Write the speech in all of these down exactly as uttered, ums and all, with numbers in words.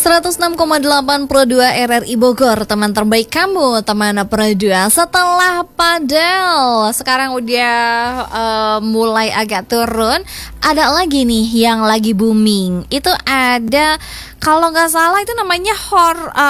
seratus enam koma delapan Pro dua R R I Bogor, teman terbaik kamu, teman Pro dua. Setelah padel sekarang udah uh, mulai agak turun, ada lagi nih yang lagi booming. Itu ada, kalau nggak salah itu namanya hor uh,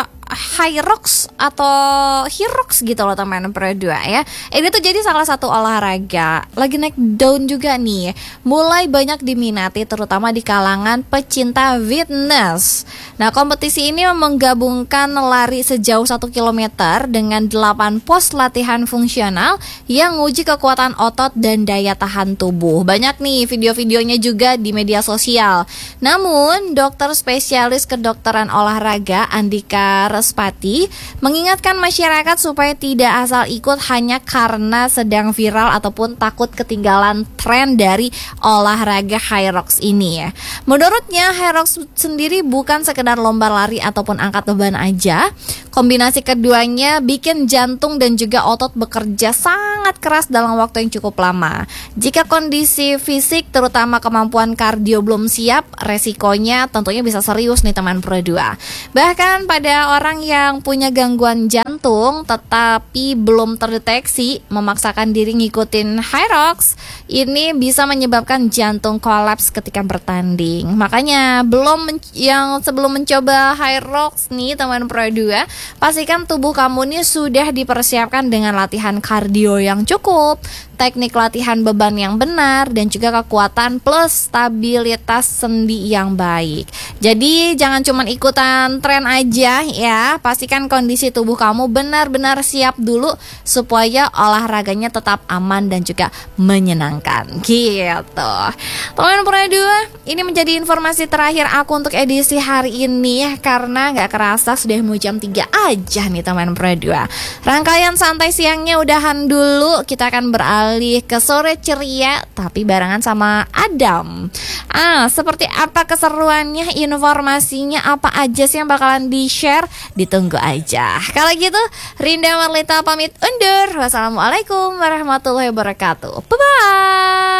Hyrox atau Hyrox gitu loh teman Pro dua ya. Ini tuh jadi salah satu olahraga lagi naik daun juga nih. Mulai banyak diminati terutama di kalangan pecinta fitness. Nah, kompetisi ini menggabungkan lari sejauh satu kilometer dengan delapan pos latihan fungsional yang uji kekuatan otot dan daya tahan tubuh. Banyak nih video-videonya juga di media sosial. Namun, dokter spesialis kedokteran olahraga Andika Respati mengingatkan masyarakat supaya tidak asal ikut hanya karena sedang viral ataupun takut ketinggalan tren dari olahraga Hyrox ini ya. Menurutnya Hyrox sendiri bukan sekedar lomba lari ataupun angkat beban aja. Kombinasi keduanya bikin jantung dan juga otot bekerja sangat keras dalam waktu yang cukup lama. Jika kondisi fisik terutama kemampuan kardio belum siap, resikonya tentunya bisa serius nih teman Pro dua. Bahkan pada orang yang punya gangguan jantung tetapi belum terdeteksi, memaksakan diri ngikutin Hyrox ini bisa menyebabkan jantung kolaps ketika bertanding. Makanya belum men- yang sebelum mencoba Hyrox nih teman Pro dua, pastikan tubuh kamu nih sudah dipersiapkan dengan latihan kardio yang cukup, teknik latihan beban yang benar, dan juga kekuatan plus stabilitas sendi yang baik. Jadi jangan cuma ikutan tren aja ya, pastikan kondisi tubuh kamu benar-benar siap dulu supaya olahraganya tetap aman dan juga menyenangkan gitu. Teman Pro dua, ini menjadi informasi terakhir aku untuk edisi hari ini ya, karena gak kerasa sudah mau jam tiga aja nih teman Pro dua. Rangkaian santai siangnya udahan dulu, kita akan beralih ke sore ceria tapi barengan sama Adam. Ah, seperti apa keseruannya, informasinya apa aja sih yang bakalan di-share? Ditunggu aja. Kalau gitu, Rinda Marlita pamit undur. Wassalamualaikum warahmatullahi wabarakatuh. Bye-bye.